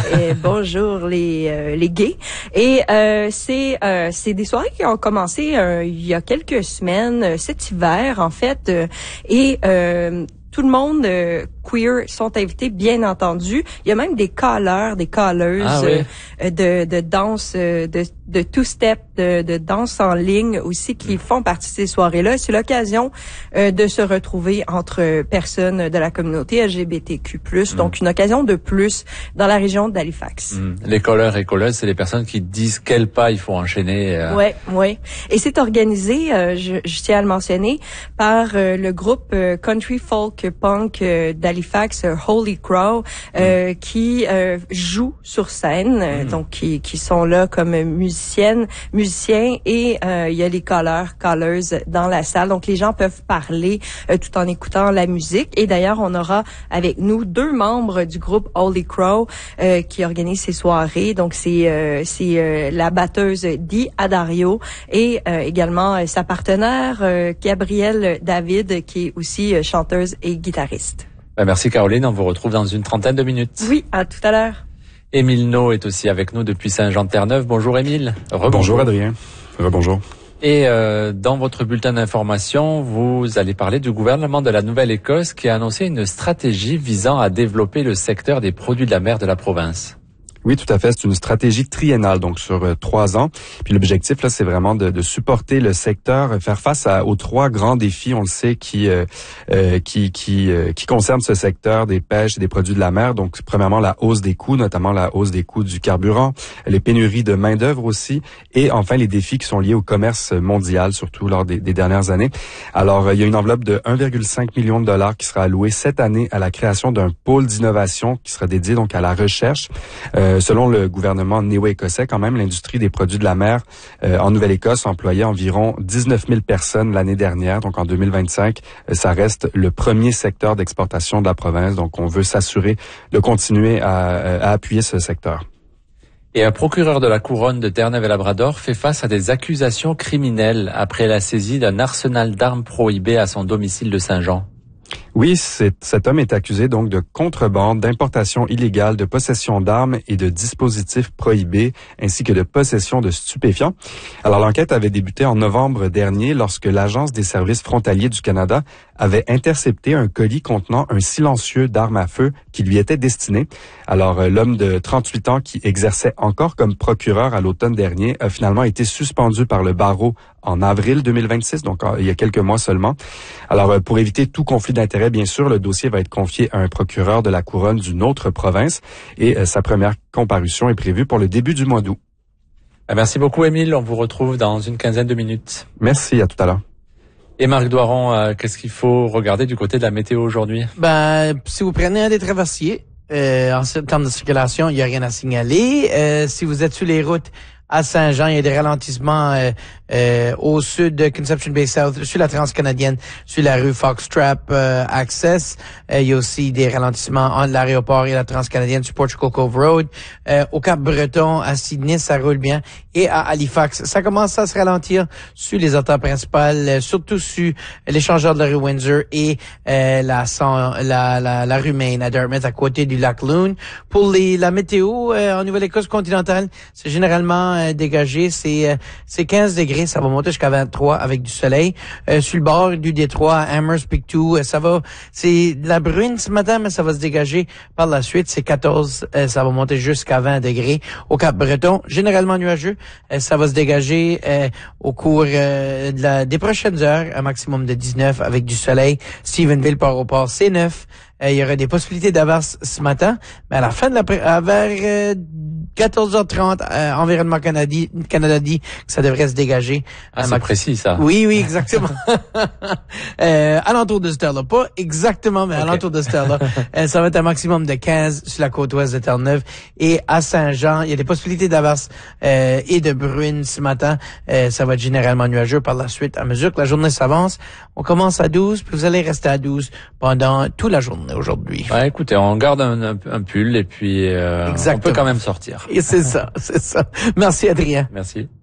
Bonjour les gays. Et c'est des soirées qui ont commencé il y a quelques semaines, cet hiver en fait, et tout le monde queer sont invités, bien entendu. Il y a même des calleurs, des calleuses de danse, de two-step, de danse en ligne aussi qui font partie de ces soirées-là. C'est l'occasion de se retrouver entre personnes de la communauté LGBTQ+, donc une occasion de plus dans la région d'Halifax. Les calleurs et calleuses, c'est les personnes qui disent quel pas il faut enchaîner. Oui. Et c'est organisé, je tiens à le mentionner, par le groupe country folk punk d'Halifax, Holy Crow, qui jouent sur scène, donc qui sont là comme musiciens, et il y a les calleuses dans la salle, donc les gens peuvent parler tout en écoutant la musique. Et d'ailleurs, on aura avec nous 2 membres du groupe Holy Crow qui organisent ces soirées. Donc c'est la batteuse Di Adario et également sa partenaire Gabrielle David, qui est aussi chanteuse et guitariste. Merci Caroline, on vous retrouve dans une trentaine de minutes. Oui, à tout à l'heure. Émile No est aussi avec nous depuis Saint-Jean-de-Terre-Neuve. Bonjour Émile. Bonjour Adrien. Rebonjour. Et dans votre bulletin d'information, vous allez parler du gouvernement de la Nouvelle-Écosse qui a annoncé une stratégie visant à développer le secteur des produits de la mer de la province. Oui, tout à fait. C'est une stratégie triennale, donc sur 3 ans. Puis l'objectif, là, c'est vraiment de supporter le secteur, faire face aux 3 grands défis, on le sait, qui concernent ce secteur des pêches et des produits de la mer. Donc, premièrement, la hausse des coûts, notamment la hausse des coûts du carburant, les pénuries de main-d'œuvre aussi, et enfin les défis qui sont liés au commerce mondial, surtout lors des dernières années. Alors, il y a une enveloppe de 1,5 million de dollars qui sera allouée cette année à la création d'un pôle d'innovation qui sera dédié donc à la recherche. Selon le gouvernement néo-écossais, quand même, l'industrie des produits de la mer en Nouvelle-Écosse employait environ 19 000 personnes l'année dernière. Donc, en 2025, ça reste le premier secteur d'exportation de la province. Donc, on veut s'assurer de continuer à appuyer ce secteur. Et un procureur de la couronne de Terre-Neuve-et-Labrador fait face à des accusations criminelles après la saisie d'un arsenal d'armes prohibé à son domicile de Saint-Jean. Oui, cet homme est accusé donc de contrebande, d'importation illégale, de possession d'armes et de dispositifs prohibés, ainsi que de possession de stupéfiants. Alors l'enquête avait débuté en novembre dernier lorsque l'Agence des services frontaliers du Canada avait intercepté un colis contenant un silencieux d'armes à feu qui lui était destiné. Alors l'homme de 38 ans qui exerçait encore comme procureur à l'automne dernier a finalement été suspendu par le barreau en avril 2026, donc il y a quelques mois seulement. Alors pour éviter tout conflit d'intérêts, bien sûr, le dossier va être confié à un procureur de la couronne d'une autre province et sa première comparution est prévue pour le début du mois d'août. Merci beaucoup Émile, on vous retrouve dans une quinzaine de minutes. Merci, à tout à l'heure. Et Marc Doiron, qu'est-ce qu'il faut regarder du côté de la météo aujourd'hui? Si vous prenez un des traversiers, en termes de circulation, il n'y a rien à signaler. Si vous êtes sur les routes à Saint-Jean, il y a des ralentissements au sud de Conception Bay South, sur la transcanadienne, sur la rue Foxtrap Access. Il y a aussi des ralentissements entre l'aéroport et la transcanadienne sur Portugal Cove Road. Au Cap-Breton, à Sydney, ça roule bien. Et à Halifax, ça commence à se ralentir sur les artères principales, surtout sur l'échangeur de la rue Windsor et la rue Main à Dartmouth, à côté du lac Loon. Pour la météo en Nouvelle-Écosse continentale, c'est généralement dégagé. C'est 15 degrés, ça va monter jusqu'à 23 avec du soleil. Sur le bord du détroit, à Amherst, Pictou, c'est de la bruine ce matin, mais ça va se dégager par la suite. C'est 14, ça va monter jusqu'à 20 degrés. Au Cap-Breton, généralement nuageux, ça va se dégager au cours des prochaines heures, un maximum de 19 avec du soleil. Stephenville, Port-au-Port, c'est 9. Il y aurait des possibilités d'averse ce matin, mais à la fin de vers 14h30, Environnement Canada dit que ça devrait se dégager. C'est précis, ça. Oui, exactement. Alentour de cette heure-là. Pas exactement, mais alentour de cette heure-là. Ça va être un maximum de 15 sur la côte ouest de Terre-Neuve. Et à Saint-Jean, il y a des possibilités d'averse et de bruine ce matin. Ça va être généralement nuageux par la suite. À mesure que la journée s'avance, on commence à 12, puis vous allez rester à 12 pendant toute la journée aujourd'hui. Ouais, écoutez, on garde un pull et puis on peut quand même sortir. Et c'est ça. Merci Adrien. Merci.